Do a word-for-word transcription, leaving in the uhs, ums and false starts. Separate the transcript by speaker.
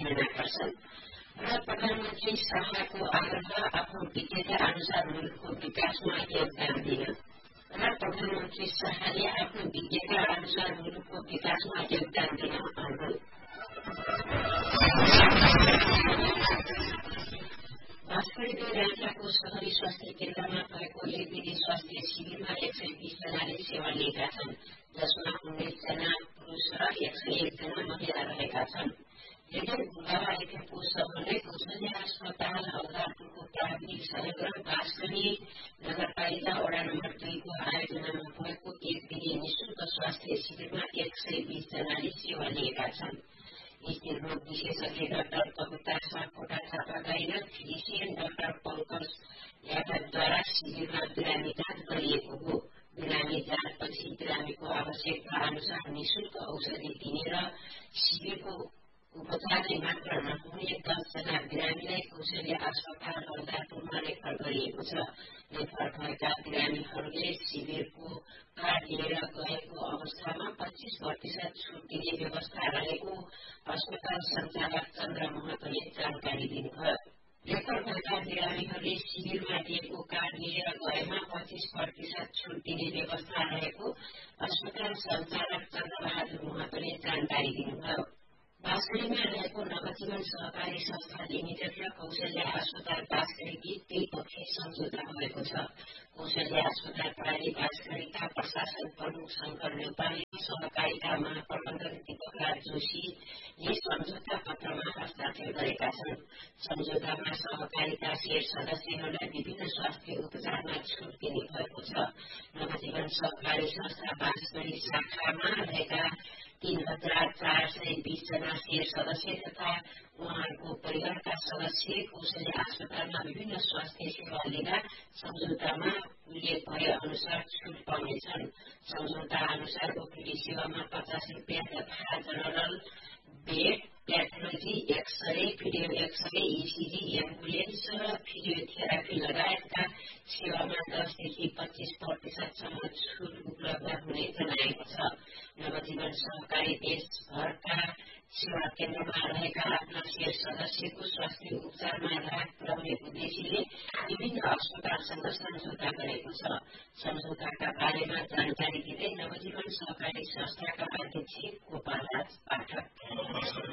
Speaker 1: निर्माता छन् र प्रधानमन्त्री शाहको आग्रह आफ्नो विज्ञता अनुसार मुलुकको विकासमा योगदान दिन र प्रधानमन्त्री शाहले आफ्नो विज्ञता अनुसार मुलुकको विकासमा योगदान दिन अनुरोध। बाँसगढी दुई राजाको शहरी स्वास्थ्य केन्द्रमा भएको एक दिने स्वास्थ्य शिविरमा एक सय बीस जनाले सेवा लिएका छन्, जसमा उन्नाइस जना पुरुष र एक सय एक जना महिला रहेका छन्। हिजो बुधबार एफएमको सबैले कौशल्या अस्पताल अवधारपुरको प्राविधिक सहयोग र बाँसगढी नगरपालिका वडा नम्बर दुईको आयोजनामा भएको एक दिने निशुल्क स्वास्थ्य शिविरमा एक सय बीस जनाले सेवा लिएका छन्। स्त्री रोग विशेषज्ञ डाक्टर कविता सापकोटा थापागाई र फिजिसियन डाक्टर पङ्कज यादवद्वारा शिविरमा बिरामी जाँच गरिएको हो। बिरामी जाँचपछि बिरामीको आवश्यकता अनुसार निशुल्क औषधि दिने र शिविरको उपचारले मात्र नहुने दसजना बिरामीलाई कौशल्या अस्पताल अवधारपुरमा रेफर गरिएको छ। रेफर भएका बिरामीहरूले शिविरको कार्ड लिएर गएको अवस्थामा पच्चीस प्रतिशत छुट दिने व्यवस्था रहेको अस्पताल सञ्चालक चन्द्र महतोले जानकारी दिनुभयो। रेफर भएका बिरामीहरूले शिविरमा दिएको कार्ड लिएर गएमा पच्चीस प्रतिशत छुट दिने व्यवस्था रहेको अस्पताल सञ्चालक चन्द्रबहादुर महतोले जानकारी दिनुभयो। बाँसगढीमा रहेको नवजीवन सहकारी संस्था लिमिटेड र कौशल्या अस्पताल बाँसगढी बीच द्विपक्षीय सम्झौता भएको छ। कौशल्या अस्पताल प्रणाली बाँसगढीका प्रशासन प्रमुख शंकर नेपालले सहकारिता महाप्रबन्धक दीपकराज जोशी यस सम्झौता पत्रमा हस्ताक्षर गरेका छन्। सम्झौतामा सहकारिता शेयर सदस्यहरूलाई विभिन्न स्वास्थ्य उपचारमा छुट दिने भएको छ। नवजीवन सहकारी संस्था बाँसगढी शाखामा रहेका तीन हजार चार सय बीस जना शेयर सदस्य तथा उहाँहरूको परिवारका सदस्य कौशल्या अस्पतालमा विभिन्न स्वास्थ्य सेवा लिँदा सम्झौतामा उल्लेख भए अनुसार छुट पाउनेछन्। सम्झौता अनुसार ओपीडी सेवामा पचास रुपियाँ तथा general bed, pathology, x-ray, video x-ray, ECG, ambulance र फिजियोथेरापी लगायतका सेवामा दसदेखि पच्चीस प्रतिशतसम्म छुट उपलब्ध हुने जनाएको छ। नवजीवन सहकारी देशभरका सेवा केन्द्रमा रहेका आफ्ना शेयर सदस्यको स्वास्थ्य उपचारमा राहत पुर्याउने उद्देश्यले विभिन्न अस्पतालसँग सम्झौता गरेको छ। सम्झौताका बारेमा जानकारी दिँदै नवजीवन सहकारी संस्थाका अध्यक्ष गोपाल राज पाठक